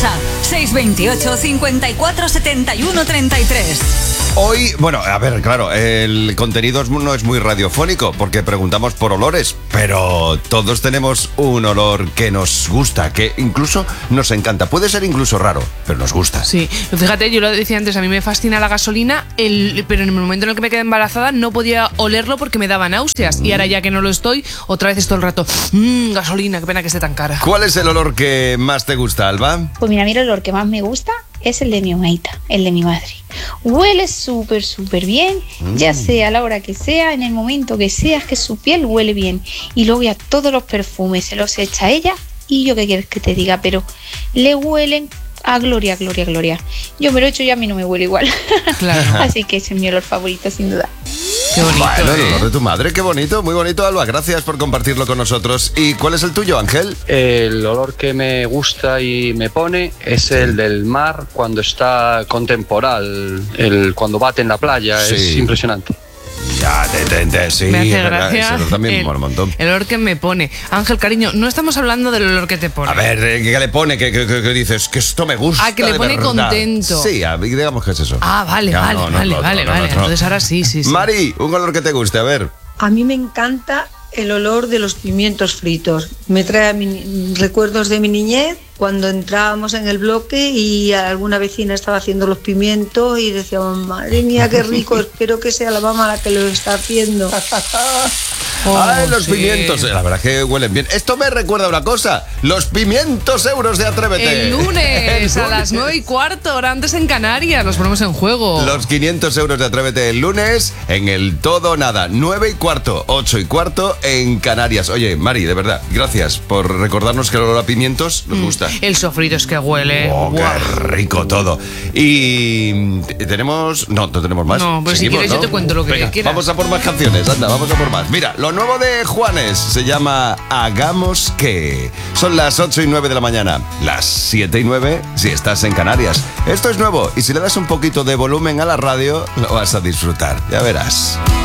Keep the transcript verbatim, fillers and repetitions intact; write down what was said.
WhatsApp seis dos ocho, cinco cuatro, siete uno, tres tres. Hoy, bueno, a ver, claro, el contenido no es muy radiofónico porque preguntamos por olores, pero todos tenemos un olor que nos gusta, que incluso nos encanta. Puede ser incluso raro, pero nos gusta. Sí, fíjate, yo lo decía antes, a mí me fascina la gasolina, el, pero en el momento en el que me quedé embarazada no podía olerlo porque me daba náuseas. Mm. Y ahora ya que no lo estoy, otra vez es todo el rato, mmm, gasolina, qué pena que esté tan cara. ¿Cuál es el olor que más te gusta, Alba? Pues mira, mira, el olor que más me gusta es el de mi abuelita, el de mi madre. Huele súper, súper bien, mm. ya sea a la hora que sea, en el momento que sea, es que su piel huele bien. Y luego ya todos los perfumes se los echa ella y yo qué quieres que te diga, pero le huelen a gloria, gloria, gloria. Yo me lo he hecho y a mí no me huele igual. Claro. Así que ese es mi olor favorito, sin duda. Qué bonito. Bueno, el ¿eh? olor de tu madre, qué bonito, muy bonito, Alba. Gracias por compartirlo con nosotros. ¿Y cuál es el tuyo, Ángel? El olor que me gusta y me pone es el del mar cuando está con temporal, el cuando bate en la playa, sí. Es impresionante. Ya, detente, sí. Me hace gracia Eso también el, mola un montón. El olor que me pone. Ángel, cariño, no estamos hablando del olor que te pone. A ver, ¿qué le pone? ¿Qué, qué, qué dices? Que esto me gusta. Ah, que le pone verdad. Contento. Sí, digamos que es eso. Ah, vale, ya, vale, no, no, vale, no, vale, no, vale. no, no. Entonces ahora sí, sí, sí. Mari, un olor que te guste, a ver. A mí me encanta el olor de los pimientos fritos. Me trae a mi, recuerdos de mi niñez, cuando entrábamos en el bloque y alguna vecina estaba haciendo los pimientos y decíamos, madre mía, qué rico, espero que sea la mamá la que lo está haciendo. Oh, Ay, los sí. pimientos, la verdad que huelen bien. Esto me recuerda una cosa, los pimientos euros de Atrévete. El lunes, el a las nueve y cuarto, hora antes en Canarias, los ponemos en juego. Los quinientos euros de Atrévete el lunes en el Todo o Nada, nueve y cuarto, ocho y cuarto en Canarias. Oye, Mari, de verdad, gracias por recordarnos que el olor a pimientos nos gusta. Mm, el sofrito es que huele. Oh, qué rico todo. Y tenemos... No, no tenemos más. No, pero Seguimos, si quieres ¿no? yo te cuento lo que Venga, quieras. vamos a por más canciones, anda, vamos a por más. Mira, lo nuevo de Juanes se llama Hagamos que. Son las ocho y nueve de la mañana, las siete y nueve si estás en Canarias. Esto es nuevo y si le das un poquito de volumen a la radio, lo vas a disfrutar, ya verás.